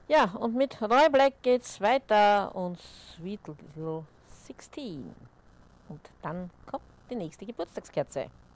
Ja, und mit Roy Black geht's weiter und Sweet Little 16. Und dann kommt die nächste Geburtstagskerze.